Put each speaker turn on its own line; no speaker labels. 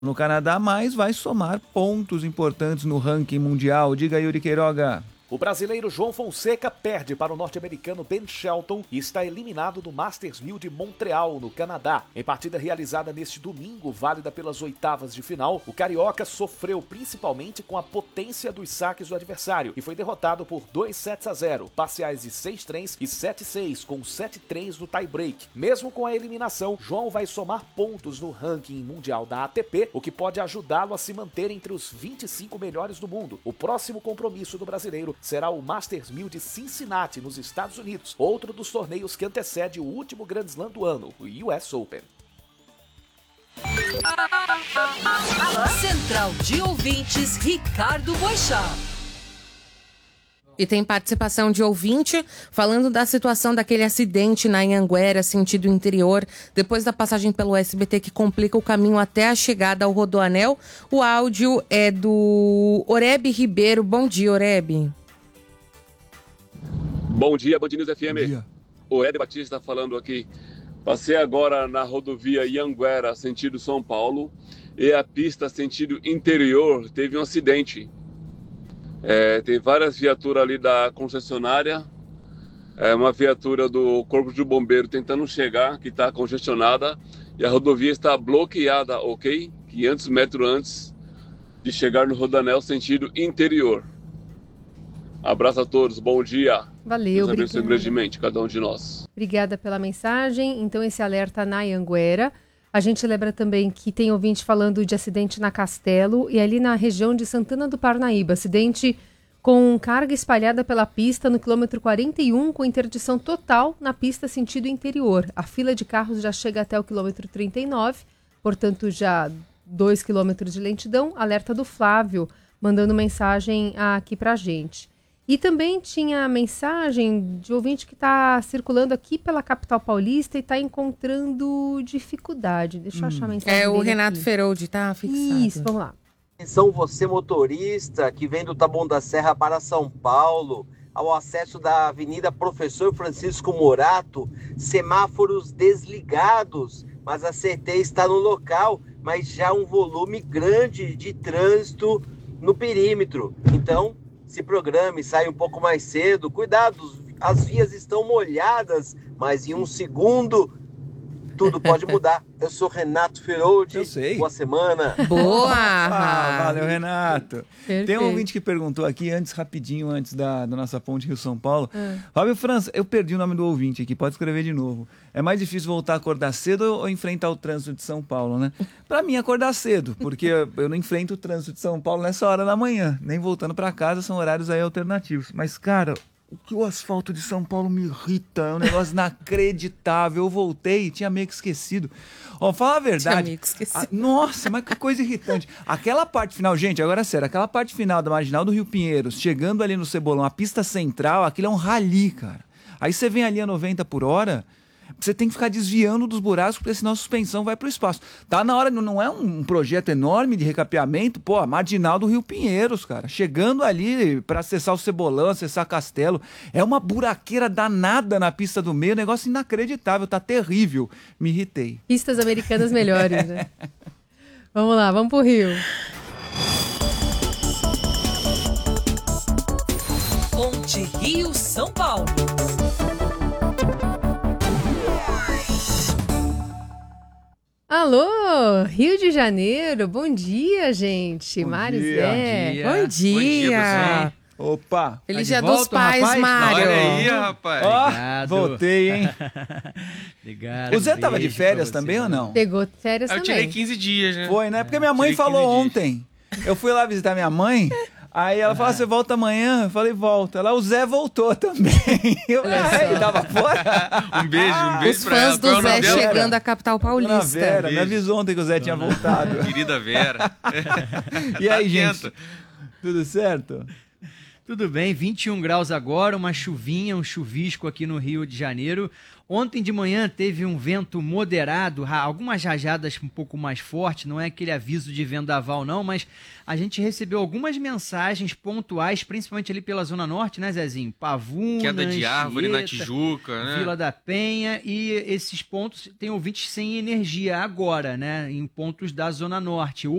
no Canadá, mas vai somar pontos importantes no ranking mundial. Diga aí, Yuri Queiroga.
O brasileiro João Fonseca perde para o norte-americano Ben Shelton e está eliminado do Masters 1000 de Montreal, no Canadá. Em partida realizada neste domingo, válida pelas oitavas de final, o carioca sofreu principalmente com a potência dos saques do adversário e foi derrotado por 2-0, parciais de 6-3 e 7-6, com 7-3 no tie-break. Mesmo com a eliminação, João vai somar pontos no ranking mundial da ATP, o que pode ajudá-lo a se manter entre os 25 melhores do mundo. O próximo compromisso do brasileiro será o Masters 1000 de Cincinnati, nos Estados Unidos, outro dos torneios que antecede o último Grand Slam do ano, o US Open.
Central de Ouvintes, Ricardo Boixá.
E tem participação de ouvinte falando da situação daquele acidente na Anhanguera, sentido interior, depois da passagem pelo SBT que complica o caminho até a chegada ao Rodoanel. O áudio é do Oreb Ribeiro. Bom dia, Oreb.
Bom dia, Band News FM.
Bom dia.
O Ed Batista falando aqui. Passei agora na rodovia Anhanguera, sentido São Paulo, e a pista sentido interior teve um acidente. Tem várias viaturas ali da concessionária, uma viatura do Corpo de Bombeiro tentando chegar, que está congestionada, e a rodovia está bloqueada, ok? 500 metros antes de chegar no Rodoanel, sentido interior. Abraço a todos, bom dia.
Valeu,
Deus abençoe
obrigada.
grandemente cada um de nós.
Obrigada pela mensagem. Então, esse alerta na Anhanguera. A gente lembra também que tem ouvinte falando de acidente na Castelo e ali na região de Santana do Parnaíba. Acidente com carga espalhada pela pista no quilômetro 41, com interdição total na pista sentido interior. A fila de carros já chega até o quilômetro 39, portanto já 2 quilômetros de lentidão. Alerta do Flávio, mandando mensagem aqui pra gente. E também tinha mensagem de ouvinte que está circulando aqui pela capital paulista e está encontrando dificuldade. Deixa eu achar a mensagem
É o
dele
Renato
aqui.
Feroldi, tá fixado.
Isso, vamos lá.
Atenção você motorista que vem do Taboão da Serra para São Paulo, ao acesso da Avenida Professor Francisco Morato, semáforos desligados, mas a CT está no local, mas já um volume grande de trânsito no perímetro. Então, se programe, saia um pouco mais cedo. Cuidado, as vias estão molhadas, mas em um segundo tudo pode mudar. Eu sou Renato Feroldi.
Eu sei.
Boa semana.
Boa!
Valeu, Renato.
Perfeito.
Tem um ouvinte que perguntou aqui, rapidinho antes da nossa ponte Rio-São Paulo. Fábio França, eu perdi o nome do ouvinte aqui, pode escrever de novo. É mais difícil voltar a acordar cedo ou enfrentar o trânsito de São Paulo, né? Pra mim, acordar cedo, porque eu não enfrento o trânsito de São Paulo nessa hora da manhã. Nem voltando pra casa, são horários aí alternativos. Mas, cara, o que o asfalto de São Paulo me irrita, é um negócio inacreditável. Eu voltei e tinha meio que esquecido. Ó, fala a verdade.
meio que esquecido.
Nossa, mas que coisa irritante. Aquela parte final, gente, agora é sério, aquela parte final da Marginal do Rio Pinheiros, chegando ali no Cebolão, a pista central, aquilo é um rally, cara. Aí você vem ali a 90 por hora, você tem que ficar desviando dos buracos, porque senão a suspensão vai pro espaço. Tá na hora, não é um projeto enorme de recapeamento, pô, a Marginal do Rio Pinheiros, cara. Chegando ali para acessar o Cebolão, acessar Castelo, é uma buraqueira danada na pista do meio, negócio inacreditável, tá terrível. Me irritei.
Pistas americanas melhores, né? Vamos lá, vamos pro Rio.
Ponte Rio-São Paulo.
Alô, Rio de Janeiro, bom dia, gente.
Bom
Mário
dia.
Zé.
Bom dia!
pessoal.
Opa!
Feliz
Tá
dia
de
dos
volta,
pais,
rapaz?
Mário.
Olha aí, rapaz.
Ó,
Obrigado.
voltei, hein?
Obrigado.
O Zé tava de
Beijo
férias
pra você,
também ou não?
Pegou férias
Eu
também.
tirei 15 dias, né?
Foi, né? Porque minha mãe
tirei
falou
15 dias.
ontem. Eu fui lá visitar minha mãe, aí ela falou, você volta amanhã? Eu falei, volta. Lá o Zé voltou também. Eu ele tava fora?
Um beijo
Os
pra ela.
fãs
Qual é
do
o nome
Zé
dela?
chegando à capital
Dona
paulista.
Vera, me
Beijo.
avisou ontem que o Zé tinha voltado.
Querida Vera.
E aí,
Tá
gente?
atento.
Tudo certo?
Tudo bem, 21 graus agora, uma chuvinha, um chuvisco aqui no Rio de Janeiro. Ontem de manhã teve um vento moderado, algumas rajadas um pouco mais fortes, não é aquele aviso de vendaval não, mas a gente recebeu algumas mensagens pontuais, principalmente ali pela Zona Norte, né, Zezinho? Pavuna,
Queda de árvore na
Anchieta,
Tijuca, né?
Vila da Penha, e esses pontos tem ouvintes sem energia agora, né, em pontos da Zona Norte.